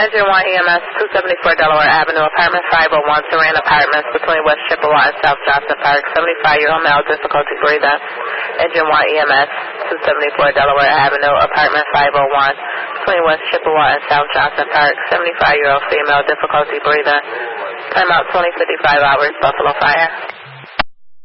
Engine 1 EMS, 274 Delaware Avenue, apartment 501, Saran Apartments, between West Chippewa and South Johnson Park. 75-year-old male, difficulty breathing. Engine 1 EMS, 274 Delaware Avenue, apartment 501, between West Chippewa and South Johnson Park. 75-year-old female, difficulty breathing. Time out 2055 hours, Buffalo Fire.